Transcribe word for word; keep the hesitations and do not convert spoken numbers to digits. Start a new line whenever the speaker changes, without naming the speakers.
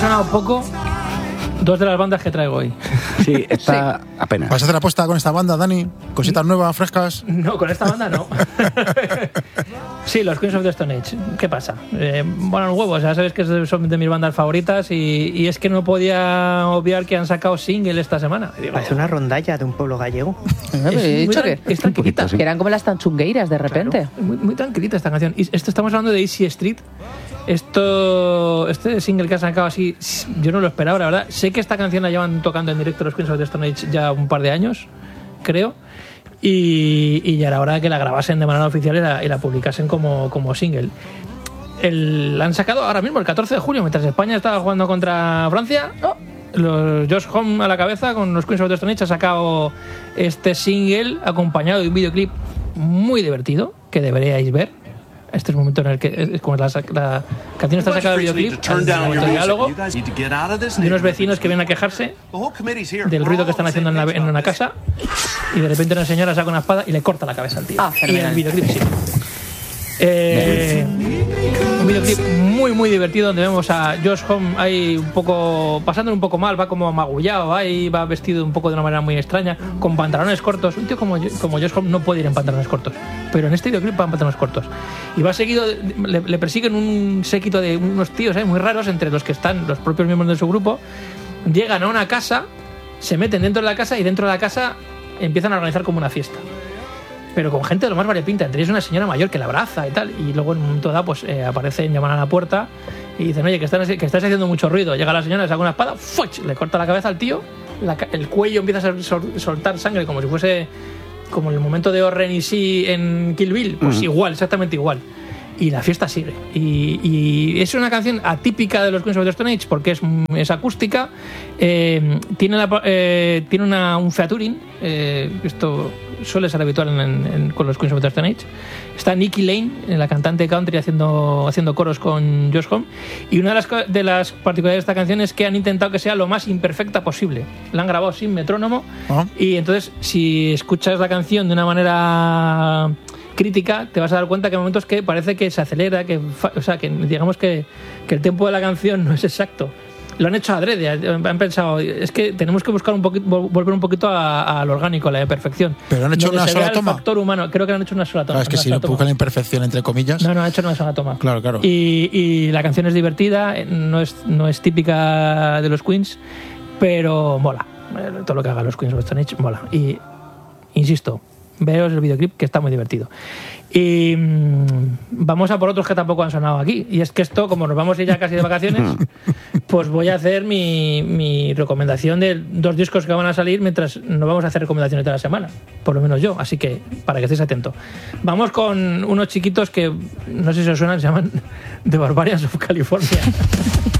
sonado poco dos de las bandas que traigo hoy.
Sí, está sí. apenas.
¿Vas a hacer apuesta con esta banda, Dani? ¿Cositas nuevas, frescas?
No, con esta banda no. Sí, los Queens of the Stone Age. ¿Qué pasa? Eh, bueno, los huevos, ya sabes que son de mis bandas favoritas y, y es que no podía obviar que han sacado single esta semana.
Digo, es una rondalla de un pueblo gallego.
Es he dicho que,
es tranquilita.
Que eran como las tanchungueiras de repente.
Claro, muy, muy tranquilita esta canción. Y esto estamos hablando de Easy Street. Esto, este single que ha sacado así, yo no lo esperaba, la verdad. Sé que esta canción la llevan tocando en directo los Queens of the Stone Age ya un par de años, creo. Y, y ya era hora de que la grabasen de manera oficial y la, y la publicasen como, como single. El, la han sacado ahora mismo, el catorce de julio, mientras España estaba jugando contra Francia. Oh, los Josh Homme a la cabeza con los Queens of the Stone Age ha sacado este single acompañado de un videoclip muy divertido que deberíais ver. Este es el momento en el que es como la, la canción está sacada del videoclip, el momento de diálogo de unos vecinos que vienen a quejarse del ruido que están haciendo en, la, en una casa y de repente una señora saca una espada y le corta la cabeza al tío.
Ah,
y el videoclip sí. Eh, un videoclip muy muy divertido donde vemos a Josh Homme ahí un poco pasándolo un poco mal, va como magullado, ahí va vestido un poco de una manera muy extraña, con pantalones cortos. Un tío como, como Josh Homme no puede ir en pantalones cortos, pero en este videoclip va en pantalones cortos y va seguido, le, le persiguen un séquito de unos tíos eh, muy raros, entre los que están los propios miembros de su grupo. Llegan a una casa, se meten dentro de la casa y dentro de la casa empiezan a organizar como una fiesta, pero con gente de lo más variopinta. Entre ellos una señora mayor que la abraza y tal, y luego en un momento dado pues eh, aparecen, llaman a la puerta y dicen, oye, que, están, que estás haciendo mucho ruido. Llega la señora, le saca una espada, ¡fuch!, le corta la cabeza al tío, la, el cuello empieza a sol, soltar sangre como si fuese como en el momento de Oren y sí en Kill Bill, pues mm. igual, exactamente igual. Y la fiesta sigue. Y, y es una canción atípica de los Queens of the Stone Age porque es, es acústica. Eh, tiene la, eh, tiene una, un featuring. Eh, esto suele ser habitual en, en, con los Queens of the Stone Age. Está Nikki Lane, la cantante country, haciendo, haciendo coros con Josh Homme. Y una de las, de las particularidades de esta canción es que han intentado que sea lo más imperfecta posible. La han grabado sin metrónomo. ¿Oh? Y entonces, si escuchas la canción de una manera crítica, te vas a dar cuenta que hay momentos que parece que se acelera, que, o sea, que digamos que, que el tempo de la canción no es exacto. Lo han hecho adrede, han pensado, es que tenemos que buscar un poquito, volver un poquito al orgánico, a la perfección.
Pero han hecho una sola toma.
El factor humano, creo que han hecho una sola toma.
Claro, es que si no buscan la imperfección entre comillas.
No, no, han hecho una sola toma.
Claro, claro.
Y, y la canción es divertida, no es, no es típica de los Queens, pero mola. Todo lo que hagan los Queens of the Stone Age mola. Y insisto, veos el videoclip, que está muy divertido. Y mmm, vamos a por otros que tampoco han sonado aquí. Y es que esto, como nos vamos a ir ya casi de vacaciones, pues voy a hacer mi, mi recomendación de dos discos que van a salir mientras nos vamos a hacer recomendaciones de la semana. Por lo menos yo, así que para que estéis atentos. Vamos con unos chiquitos que no sé si os suenan, se llaman The Barbarians of California.